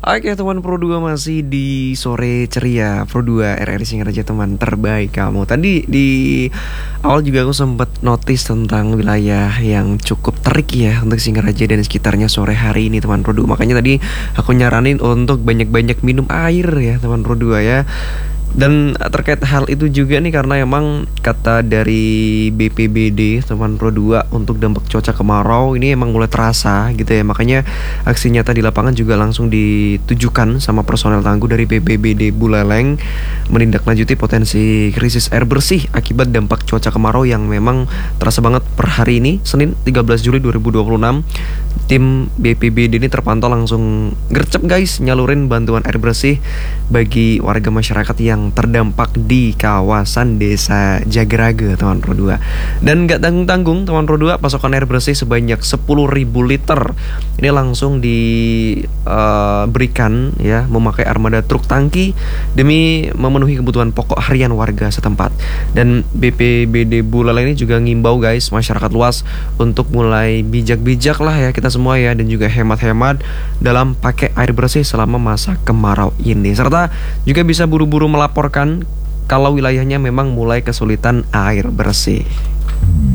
Oke teman Pro 2 masih di sore ceria Pro 2 RRI Singaraja, teman terbaik kamu. Tadi di awal juga aku sempat notice tentang wilayah yang cukup terik ya untuk Singaraja dan sekitarnya sore hari ini teman Pro 2. Makanya tadi aku nyaranin untuk banyak-banyak minum air ya teman Pro 2 ya. Dan terkait hal itu juga nih, karena emang kata dari BPBD teman Pro 2 untuk dampak cuaca kemarau ini emang mulai terasa gitu ya. Makanya aksi nyata di lapangan juga langsung ditujukan sama personel tangguh dari BPBD Buleleng menindaklanjuti potensi krisis air bersih akibat dampak cuaca kemarau yang memang terasa banget per hari ini Senin 13 Juli 2026. Tim BPBD ini terpantau langsung gercep guys nyalurin bantuan air bersih bagi warga masyarakat yang terdampak di kawasan desa Jagaraga teman Pro 2. Dan gak tanggung-tanggung teman Pro 2, pasokan air bersih sebanyak 10.000 liter ini langsung diberikan ya memakai armada truk tangki demi memenuhi kebutuhan pokok harian warga setempat. Dan BPBD Buleleng ini juga ngimbau guys masyarakat luas untuk mulai bijak-bijak lah ya kita semua ya, dan juga hemat-hemat dalam pakai air bersih selama masa kemarau ini, serta juga bisa buru-buru melaporkan kalau wilayahnya memang mulai kesulitan air bersih.